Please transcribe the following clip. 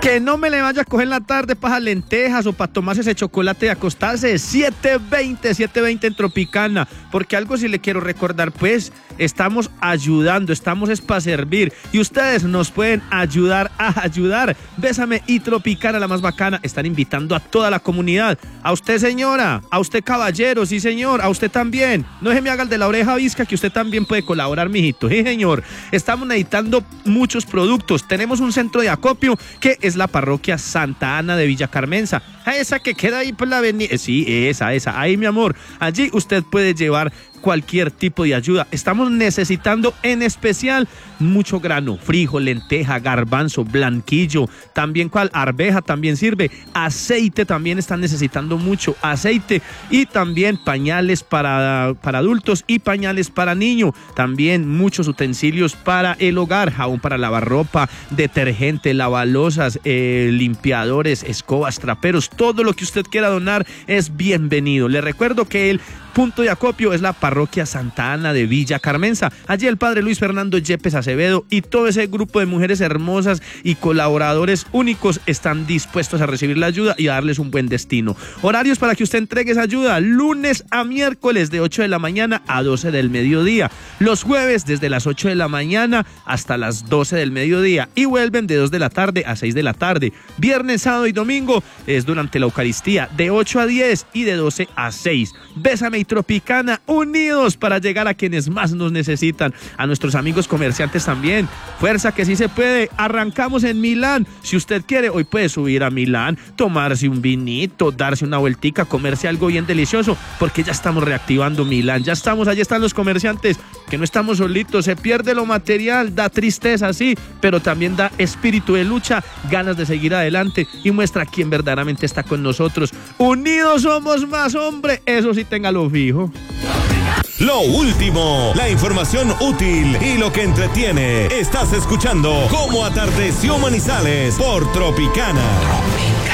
Que no me le vaya a coger en la tarde para lentejas o para tomarse ese chocolate y acostarse. 7:20 en Tropicana. Porque algo sí le quiero recordar, pues, estamos ayudando, estamos es para servir. Y ustedes nos pueden ayudar a ayudar. Bésame y Tropicana, la más bacana, están invitando a toda la comunidad. A usted, señora, a usted, caballero, sí, señor, a usted también. No se me haga el de la oreja visca, que usted también puede colaborar, mijito. Sí, señor. Estamos necesitando muchos productos. Tenemos un centro de acopio que es la parroquia Santa Ana de Villa Carmenza. Esa que queda ahí por la avenida. Sí, esa. Ahí, mi amor. Allí usted puede llevar cualquier tipo de ayuda. Estamos necesitando en especial mucho grano, frijol, lenteja, garbanzo, blanquillo, también arveja también sirve, aceite también están necesitando mucho, aceite, y también pañales para adultos y pañales para niños, también muchos utensilios para el hogar, jabón para lavar ropa, detergente, lavalosas, limpiadores, escobas, traperos, todo lo que usted quiera donar es bienvenido. Le recuerdo que el punto de acopio es la parroquia Santa Ana de Villa Carmenza. Allí el padre Luis Fernando Yepes Acevedo y todo ese grupo de mujeres hermosas y colaboradores únicos están dispuestos a recibir la ayuda y a darles un buen destino. Horarios para que usted entregue esa ayuda: lunes a miércoles de 8 de la mañana a 12 del mediodía. Los jueves desde las 8 de la mañana hasta las 12 del mediodía y vuelven de 2 de la tarde a 6 de la tarde. Viernes, sábado y domingo es durante la Eucaristía de 8 a 10 y de 12 a 6. Bésame y Tropicana, unidos para llegar a quienes más nos necesitan, a nuestros amigos comerciantes también. Fuerza que sí se puede. Arrancamos en Milán. Si usted quiere, hoy puede subir a Milán, tomarse un vinito, darse una vueltica, comerse algo bien delicioso, porque ya estamos reactivando Milán. Ya estamos, allí están los comerciantes, que no estamos solitos. Se pierde lo material, da tristeza, sí, pero también da espíritu de lucha, ganas de seguir adelante y muestra quién verdaderamente está con nosotros. Unidos somos más, hombre. Eso sí, téngalo fijo. Lo último, la información útil y lo que entretiene. Estás escuchando Cómo Atardeció Manizales por Tropicana.